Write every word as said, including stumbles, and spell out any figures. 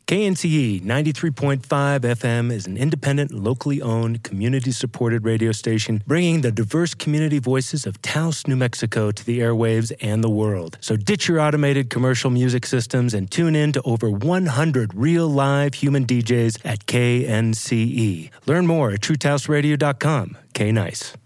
K N C E ninety-three point five F M is an independent, locally owned, community-supported radio station bringing the diverse community voices of Taos, New Mexico to the airwaves and the world. So ditch your automated commercial music systems and tune in to over one hundred real live human D Js at K N C E. Learn more at true taos radio dot com. K-Nice.